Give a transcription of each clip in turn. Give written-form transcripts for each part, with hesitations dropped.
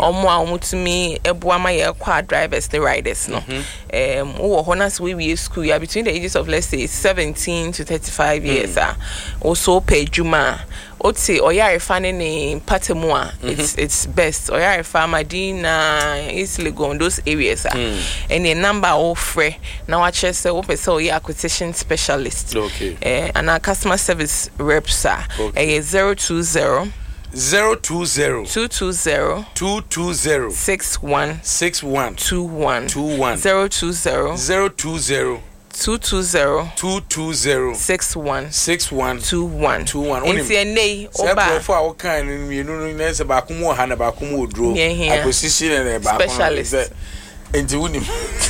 omo to me eboa ma ye kwa drivers the riders no wo ho na so we school ya between the ages of let's say 17 to 35 years also pay juma oti oyarefa ne patemu a it's best oyarefa Madina East Legon those areas and the number of free now I check say we say oya acquisition specialist and our customer service reps are 020 220 61 21 220 61 21 Inti nei oba for our kind you know say ba kumo ha na ba kumo odro acquisition na ba specialist enti wunim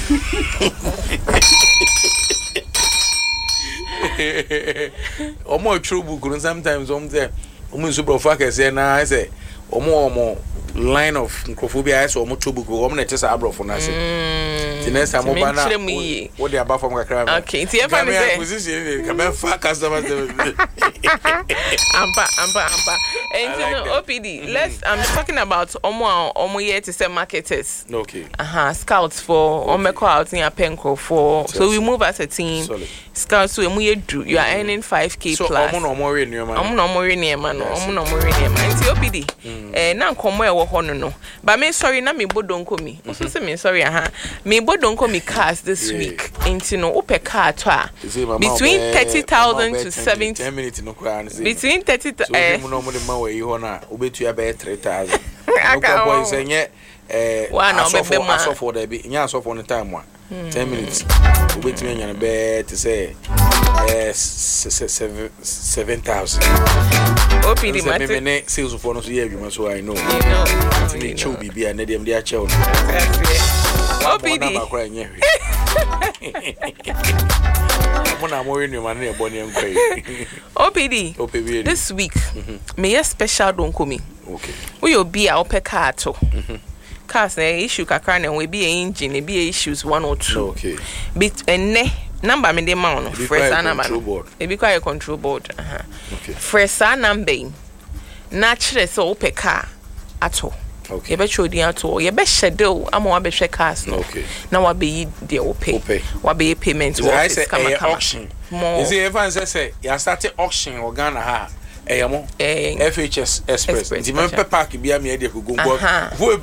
omo trouble go sometimes omo so profa ka say na say omo line of microphobia so omo trouble go omo na tesa abrofo na say next time oba na what dey about from kakra okay ti e fa me say acquisition ka be fa customer ampa and you know OPD I'm talking about omo here to say marketers scouts for omeko out in Apenko for so we move as a team scouts so you are earning 5k so plus omo no re niema nti OPD na nkomo e wo ho no but me sorry na me bodonko mi so say me sorry me bodonko mi cars this week nti no ope car to a between 30,000 to 70 10 minutes no kra between 30 so no mo de ma we ho na obetu ya be 3,000 no boy say nye aso for there be nya aso for no time 10 minutes obetu nya na be to say 7,000 OPD mate me sales for no so ye adwuma so I know me chow bibia na dem dia chew OPD OPD this week me a special don't come okay we will be our car to cars na issue kakra na we be engine be issues 1 or 2 okay bit enne number me dey ma no fresh number e be quite a control board okay fresh number na chere so ope car ato okay be chodi ato ye be schedule ama wa be hwe cars no okay na wa be yi de ope wa be payment wa kama auction is it even say ya start auction or Ghana ha FHS Express the member park bia me dey go